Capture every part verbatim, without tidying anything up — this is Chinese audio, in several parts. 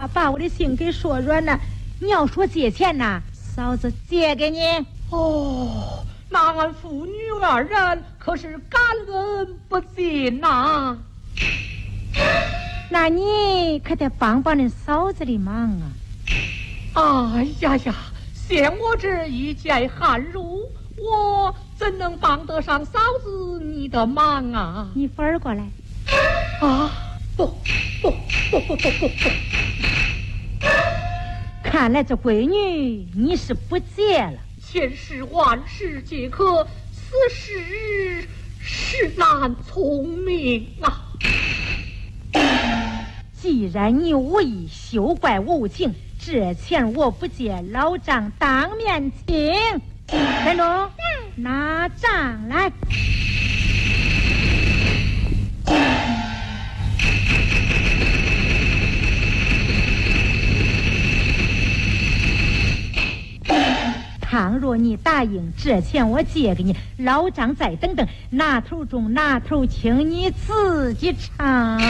把我的心给说软了。你要说借钱呐，嫂子借给你。 哦，那俺父女二人可是感恩不尽呐。 那你可得帮帮你嫂子的忙啊！哎呀呀，现我这一介寒儒，我怎能帮得上嫂子你的忙啊？ 你反儿过来。 啊！不不不不不不不！ 看来这闺女你是不借了。 千事万事皆可，此事实难从命啊！ 既然你无意，休怪我无情。这钱我不借，老丈当面请。陈忠，拿账来。倘若你答应，这钱我借给你，老张再等等，哪头重哪头轻，你自己尝。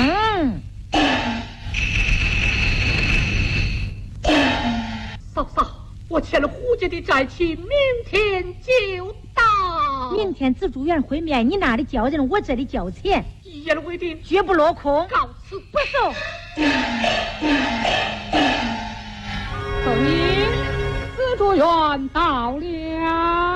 嫂嫂，我欠了胡家的债期，明天就到。 明天紫竹园会面，你那里交人，我这里交钱， 一言为定， 绝不落空。 告辞， 不送。 凤英，紫竹园到了。